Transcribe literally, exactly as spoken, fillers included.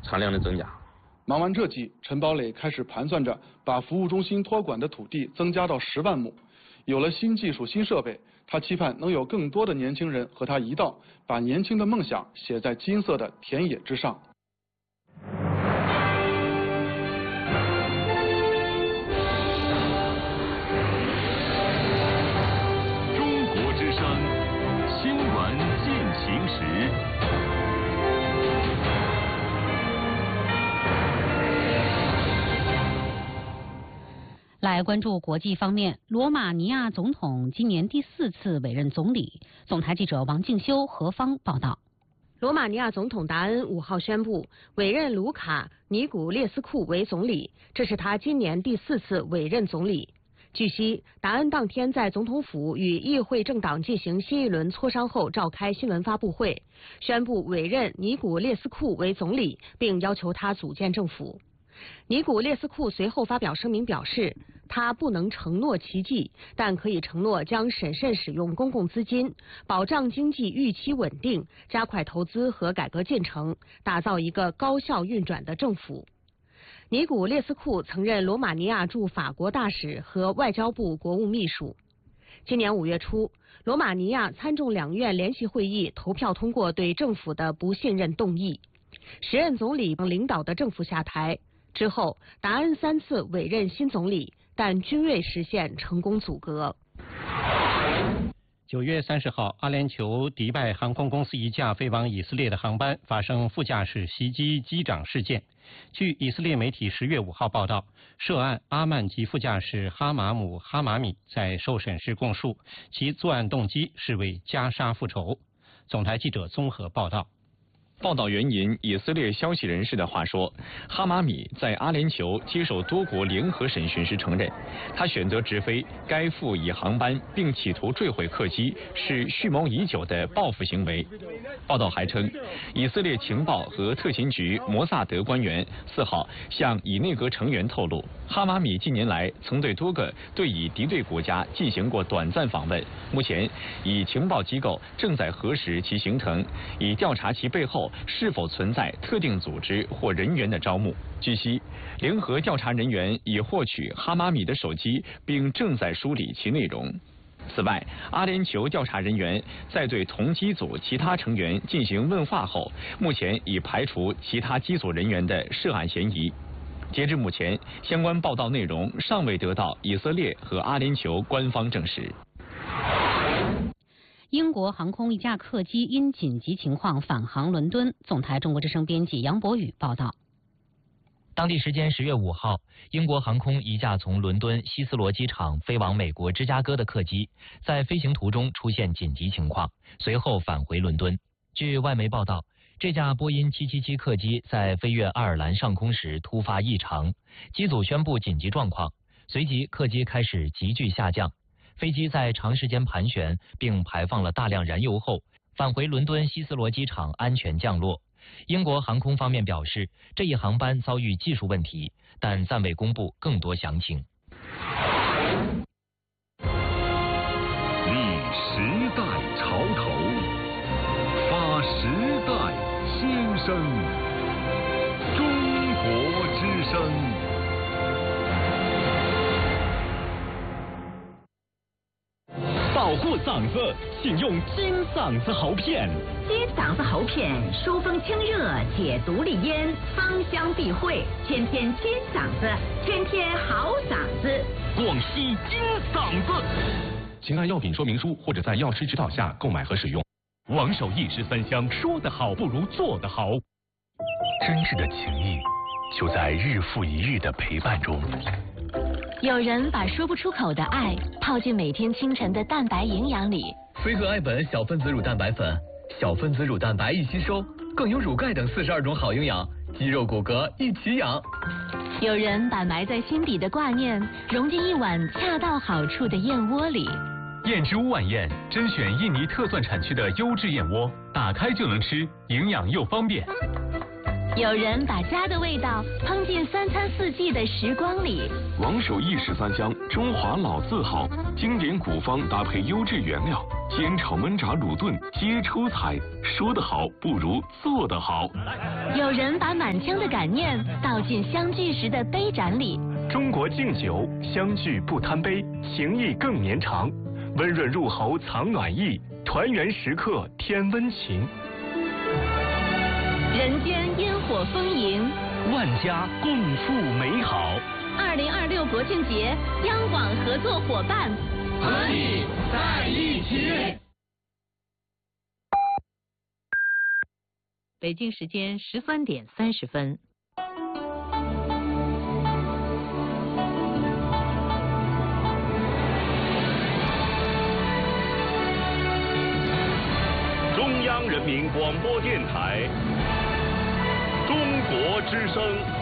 产量的增加。 忙完这季，陈堡垒开始盘算着把服务中心托管的土地增加到十万亩。有了新技术、新设备，他期盼能有更多的年轻人和他一道，把年轻的梦想写在金色的田野之上。 中国之声，新闻进行时。 来关注国际方面，罗马尼亚总统今年第四次委任总理。总台记者王静修、何芳报道。 罗马尼亚总统达恩五号宣布委任卢卡·尼古列斯库为总理，这是他今年第四次委任总理。据悉，达恩当天在总统府与议会政党进行新一轮磋商后，召开新闻发布会，宣布委任尼古列斯库为总理，并要求他组建政府。尼古列斯库随后发表声明表示，他不能承诺奇迹，但可以承诺将审慎使用公共资金，保障经济预期稳定，加快投资和改革进程，打造一个高效运转的政府。尼古列斯库曾任罗马尼亚驻法国大使和外交部国务秘书。今年五月初，罗马尼亚参众两院联席会议投票通过对政府的不信任动议，时任总理领导的政府下台。之后，达恩三次委任新总理，但均未实现成功阻隔。 九月三十号，阿联酋迪拜航空公司一架飞往以色列的航班发生副驾驶袭击机长事件。据以色列媒体十月五号报道，涉案阿曼籍副驾驶哈马姆·哈马米在受审时供述，其作案动机是为加沙复仇。总台记者综合报道。 报道援引以色列消息人士的话说，哈马米在阿联酋接受多国联合审讯时承认，他选择直飞该副乙航班并企图坠毁客机是蓄谋已久的报复行为。报道还称，以色列情报和特勤局摩萨德官员四号向以内阁成员透露，哈马米近年来曾对多个对以敌对国家进行过短暂访问，目前以情报机构正在核实其行程，以调查其背后是否存在特定组织或人员的招募。据悉，联合调查人员已获取哈马米的手机，并正在梳理其内容。此外，阿联酋调查人员在对同机组其他成员进行问话后，目前已排除其他机组人员的涉案嫌疑。截至目前，相关报道内容尚未得到以色列和阿联酋官方证实。 英国航空一架客机因紧急情况返航伦敦。总台中国之声编辑杨博宇报道。 当地时间十月五号，英国航空一架从伦敦希斯罗机场飞往美国芝加哥的客机，在飞行途中出现紧急情况，随后返回伦敦。据外媒报道，这架波音七七七客机在飞越爱尔兰上空时突发异常，机组宣布紧急状况，随即客机开始急剧下降。飞机在长时间盘旋并排放了大量燃油后，返回伦敦希斯罗机场安全降落。英国航空方面表示，这一航班遭遇技术问题，但暂未公布更多详情。 立时代潮头，发时代新声。中国之声。 保护嗓子，请用金嗓子喉片。 金嗓子喉片疏风清热，解毒利咽，芳香避秽，天天金嗓子，天天好嗓子。 广西金嗓子。 请按药品说明书或者在药师指导下购买和使用。 王守义十三香，说得好不如做得好。 真挚的情谊，就在日复一日的陪伴中。 有人把说不出口的爱泡进每天清晨的蛋白营养里。 飞鹤爱本小分子乳蛋白粉，小分子乳蛋白易吸收，更有乳钙等四十二种好营养，肌肉骨骼一起养。 有人把埋在心底的挂念融进一碗恰到好处的燕窝里。 燕之屋晚宴甄选印尼特蒜产区的优质燕窝，打开就能吃，营养又方便。 有人把家的味道烹进三餐四季的时光里。 王守义十三香，中华老字号，经典古方搭配优质原料， 煎炒焖炸卤炖皆出彩，说得好不如做得好。 有人把满腔的感念倒进相聚时的杯盏里。 中国敬酒，相聚不贪杯，情谊更绵长。温润入喉藏暖意，团圆时刻添温情。 人间烟火丰盈， 万家共赴美好。 二零二六国庆节，央广合作伙伴和你在一起。 北京时间十三点三十分。 中央人民广播电台，中国之声。